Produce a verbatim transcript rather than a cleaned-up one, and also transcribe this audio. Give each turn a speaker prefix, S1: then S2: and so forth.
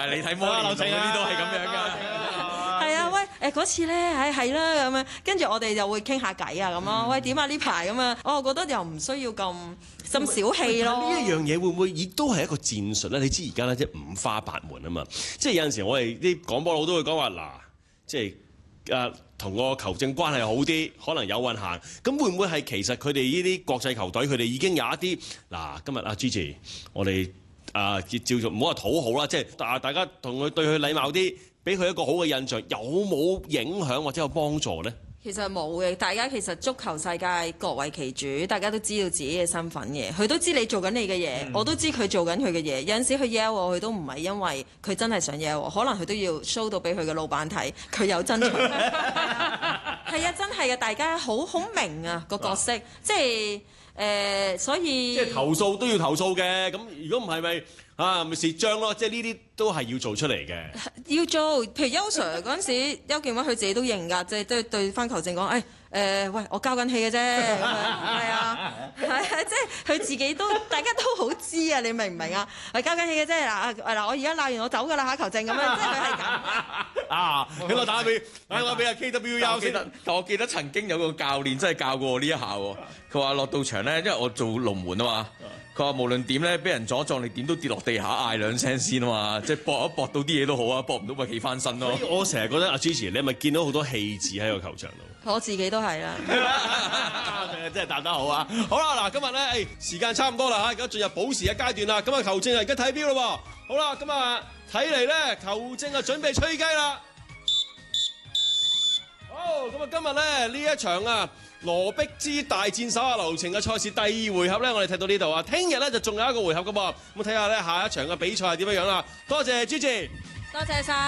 S1: 係你睇摩連奴呢度係咁樣㗎。
S2: 係啊，喂，誒嗰次咧，係係啦咁樣，跟住我哋就會傾下偈啊咁咯。喂，點啊呢排咁啊？我覺得又唔需要咁咁小氣咯。
S3: 呢一樣嘢會唔會亦都係一個戰術咧？你知而家咧即係五花八門啊嘛，即係有陣時我哋啲廣播佬都會講話嗱，即係。誒同個球證關係好啲，可能有運行。咁會唔會係其實佢哋呢啲國際球隊，佢哋已經有一啲嗱，今日阿 Gigi，我哋啊照做唔好話討好啦，即係大大家同佢對佢禮貌啲，俾佢一個好嘅印象，有冇影響或者有幫助咧？
S2: 其實冇嘅，大家其實足球世界各為其主，大家都知道自己嘅身份嘅。佢都知你做緊你嘅嘢，嗯、我都知佢做緊佢嘅嘢。有陣時佢 yell 我，佢都唔係因為佢真係想 yell 我，可能佢都要 show 到俾佢嘅老闆睇，佢有爭取。係啊，真係嘅，大家好好明啊個角色，即係誒、呃，所以
S3: 即係投訴都要投訴嘅。咁如果唔係咪啊咪蝕章咯？即係呢啲都係要做出嚟嘅。
S2: 要做，譬如邱 Sir 嗰陣時，邱建偉佢自己都認㗎，即係都對翻球證講，誒、哎、誒、呃，喂，我交緊戲嘅啫，咁樣係啊，係啊，即係佢自己都，大家都好知啊，你明唔明啊？係交緊戲嘅啫，嗱嗱，我而家鬧完我走㗎啦嚇，球證咁樣，即係佢係咁。啊，
S3: 俾我打俾，打電話俾阿 K W U 先。
S1: 但我記得曾經有個教練真係教過我呢一下喎。佢話落到場咧，因為我做龍門啊嘛。佢話無論點咧，俾人阻撞你點都跌落地下嗌兩聲先啊嘛，即係搏一搏到啲嘢都好啊，搏唔到咪企翻身咯。
S3: 我成日覺得阿 Gigi 你係咪見到好多戲子喺個球場度？
S2: 我自己都係啦。
S3: 真係答得好啊！好啦，嗱，今日咧，誒時間差唔多啦嚇，而家進入補時嘅階段啦。咁啊，球證啊，而家睇錶咯喎。好啦，咁啊，睇嚟咧，球證啊準備吹雞啦。好，咁啊，今日咧呢一場啊。羅碧茲大戰手下留情嘅賽事第二回合咧，我哋睇到呢度啊，聽日咧就仲有一個回合噶噃，咁睇下咧下一場嘅比賽係點樣樣啦。多謝 Gigi，
S2: 多謝晒。